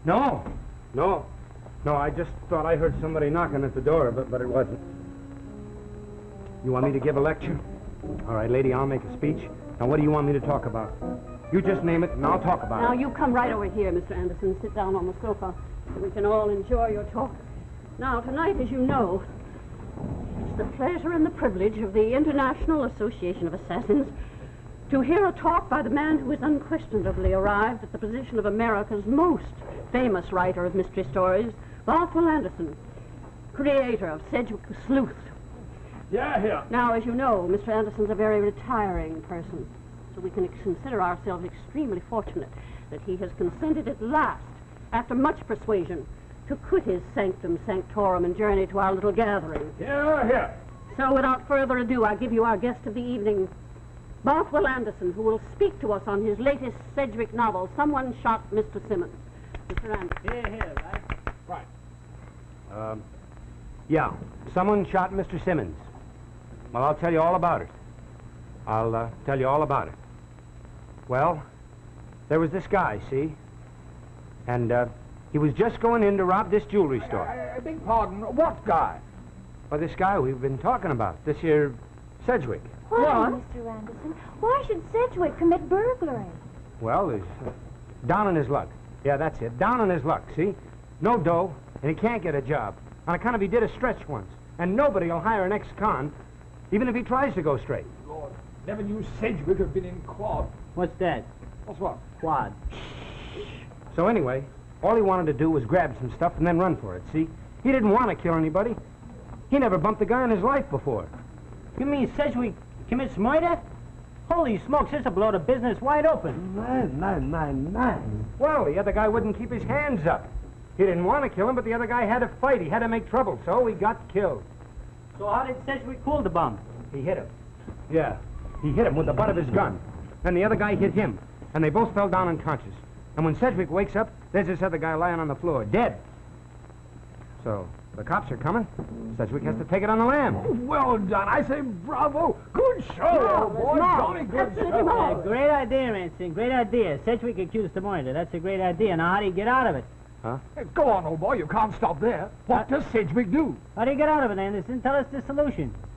No. No. No, I just thought I heard somebody knocking at the door, but it wasn't. You want me to give a lecture? All right, lady, I'll make a speech. Now, what do you want me to talk about? You just name it, and I'll talk about it. Now, you come right over here, Mr. Anderson. Sit down on the sofa so we can all enjoy your talk. Now, tonight, as you know, it's the pleasure and the privilege of the International Association of Assassins to hear a talk by the man who has unquestionably arrived at the position of America's most famous writer of mystery stories, Bothwell Anderson, creator of Sedgwick the Sleuth. Yeah. Now, as you know, Mr. Anderson's a very retiring person, so we can consider ourselves extremely fortunate that he has consented at last, after much persuasion, to quit his sanctum sanctorum and journey to our little gathering. Yeah. So, without further ado, I give you our guest of the evening, Bothwell Anderson, who will speak to us on his latest Sedgwick novel, Someone Shot Mr. Simmons. Mr. Anderson. Here, right? Right. Yeah, someone shot Mr. Simmons. Well, I'll tell you all about it. I'll tell you all about it. Well, there was this guy, see? And he was just going in to rob this jewelry store. I beg pardon, what guy? Well, this guy we've been talking about, this here Sedgwick. Why, Mr. Anderson? Why should Sedgwick commit burglary? Well, he's down on his luck. Yeah, that's it. Down on his luck, see? No dough, and he can't get a job. On account of he did a stretch once. And nobody will hire an ex-con, even if he tries to go straight. Lord, never knew Sedgwick had been in quad. What's that? What's what? Quad. So anyway, all he wanted to do was grab some stuff and then run for it, see? He didn't want to kill anybody. He never bumped a guy in his life before. You mean Sedgwick commits murder? Holy smokes, this'll blow the business wide open. Nine. Well, the other guy wouldn't keep his hands up. He didn't want to kill him, but the other guy had to fight. He had to make trouble, so he got killed. So how did Sedgwick cool the bum? He hit him. Yeah, he hit him with the butt of his gun. Then the other guy hit him, and they both fell down unconscious. And when Sedgwick wakes up, there's this other guy lying on the floor, dead. So, the cops are coming. Sedgwick has to take it on the lam. Well done. I say bravo. Good show, old boy. Jolly good show. Great idea, Anson. Great idea. Sedgwick accused of murder. That's a great idea. Now, how do you get out of it? Huh? Go on, old boy. You can't stop there. What does Sedgwick do? How do you get out of it, Anderson? Tell us the solution.